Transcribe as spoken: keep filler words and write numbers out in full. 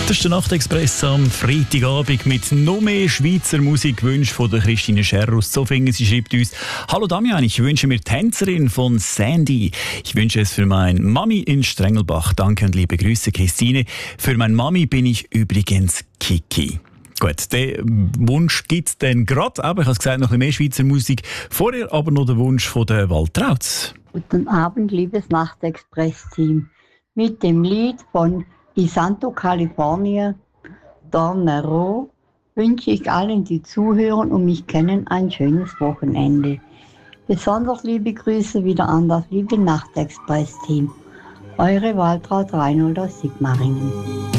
Das ist der Nachtexpress am Freitagabend mit noch mehr Schweizer Musikwünschen von der Christine Scherr aus Zofingen. Sie schreibt uns: Hallo Damian, ich wünsche mir Tänzerin von Sandy. Ich wünsche es für mein Mami in Strengelbach. Danke und liebe Grüße, Christine. Für meine Mami bin ich übrigens Kiki. Gut, den Wunsch gibt es dann gerade. Aber ich habe gesagt, noch ein bisschen mehr Schweizer Musik. Vorher aber noch der Wunsch von der Waltraud. Guten Abend, liebes Nachtexpress-Team. Mit dem Lied von Isanto California, Tornero, wünsche ich allen, die zuhören und mich kennen, ein schönes Wochenende. Besonders liebe Grüße wieder an das liebe Nachtexpress-Team. Eure Waltraud Reinhold aus Sigmaringen.